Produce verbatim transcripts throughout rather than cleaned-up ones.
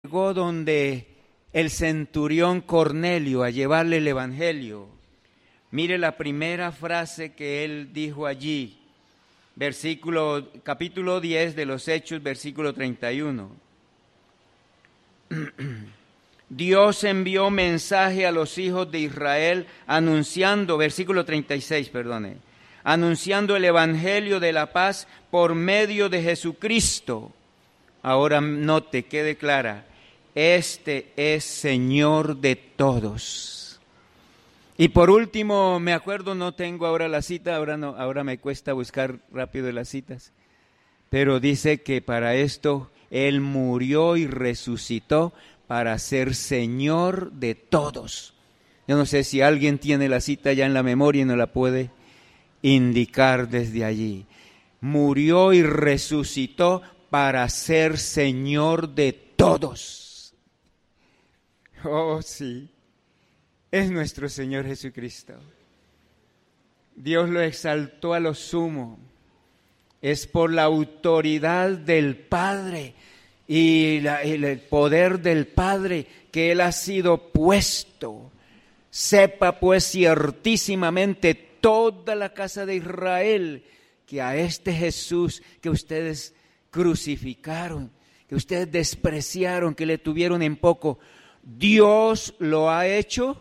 Llegó donde el centurión Cornelio a llevarle el evangelio. Mire la primera frase que él dijo allí, versículo, capítulo diez de los Hechos, versículo treinta y uno. Dios envió mensaje a los hijos de Israel anunciando, versículo treinta y seis, perdone, anunciando el evangelio de la paz por medio de Jesucristo. Ahora note, quede clara, este es Señor de todos. Y por último, me acuerdo, no tengo ahora la cita, ahora, no, ahora me cuesta buscar rápido las citas, pero dice que para esto Él murió y resucitó para ser Señor de todos. Yo no sé si alguien tiene la cita ya en la memoria y no la puede indicar desde allí. Murió y resucitó para ser Señor de todos. Oh, sí, es nuestro Señor Jesucristo. Dios lo exaltó a lo sumo. Es por la autoridad del Padre y, la, y el poder del Padre que Él ha sido puesto. Sepa pues ciertísimamente toda la casa de Israel que a este Jesús que ustedes crucificaron, que ustedes despreciaron, que le tuvieron en poco, Dios lo ha hecho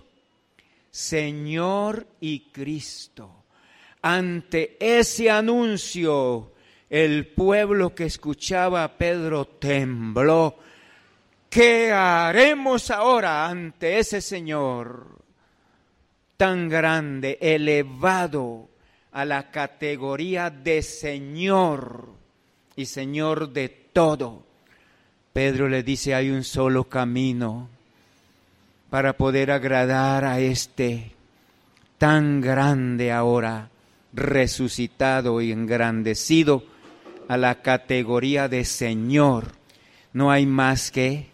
Señor y Cristo. Ante ese anuncio, el pueblo que escuchaba a Pedro tembló. ¿Qué haremos ahora ante ese Señor tan grande, elevado a la categoría de Señor y Señor de todo? Pedro le dice, hay un solo camino para poder agradar a este tan grande ahora, resucitado y engrandecido a la categoría de Señor. No hay más que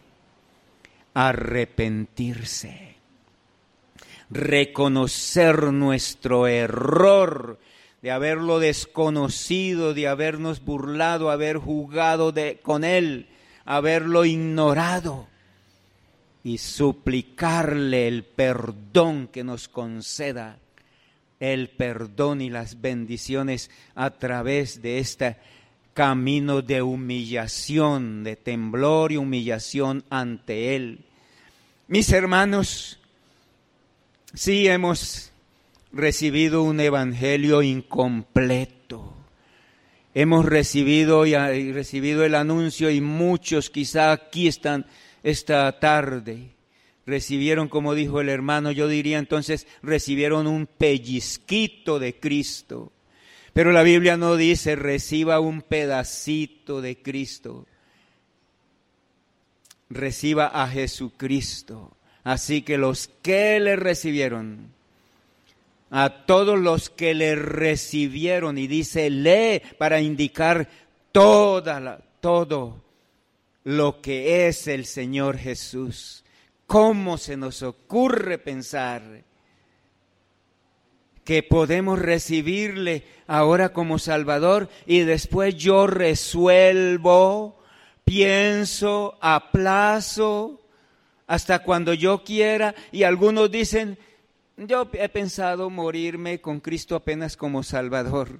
arrepentirse, reconocer nuestro error de haberlo desconocido, de habernos burlado, haber jugado de, con Él, haberlo ignorado y suplicarle el perdón que nos conceda, el perdón y las bendiciones a través de este camino de humillación, de temblor y humillación ante Él. Mis hermanos, sí hemos recibido un evangelio incompleto. Hemos recibido y, y recibido el anuncio y muchos quizá aquí están esta tarde. Recibieron, como dijo el hermano, yo diría entonces, recibieron un pellizquito de Cristo. Pero la Biblia no dice reciba un pedacito de Cristo. Reciba a Jesucristo. Así que los que le recibieron, a todos los que le recibieron, y dice lee para indicar toda la, todo lo que es el Señor Jesús. ¿Cómo se nos ocurre pensar que podemos recibirle ahora como Salvador y después yo resuelvo, pienso, aplazo hasta cuando yo quiera? Y algunos dicen, yo he pensado morirme con Cristo apenas como Salvador.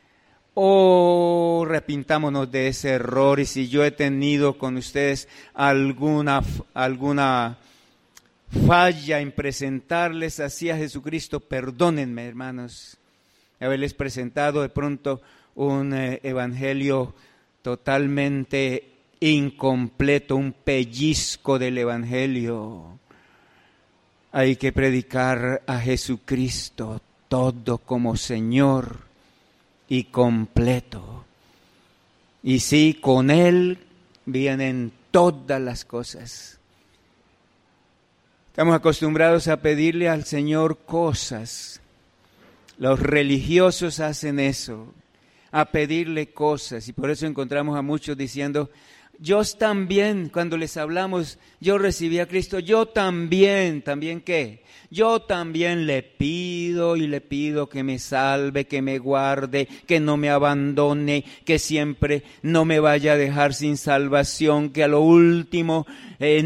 Oh, arrepintámonos de ese error. Y si yo he tenido con ustedes alguna, alguna falla en presentarles así a Jesucristo, perdónenme, hermanos, haberles presentado de pronto un eh, evangelio totalmente incompleto, un pellizco del evangelio. Hay que predicar a Jesucristo todo como Señor y completo. Y sí, con Él vienen todas las cosas. Estamos acostumbrados a pedirle al Señor cosas. Los religiosos hacen eso, a pedirle cosas. Y por eso encontramos a muchos diciendo, yo también, cuando les hablamos, yo recibí a Cristo, yo también, ¿también qué? Yo también le pido y le pido que me salve, que me guarde, que no me abandone, que siempre no me vaya a dejar sin salvación, que a lo último eh,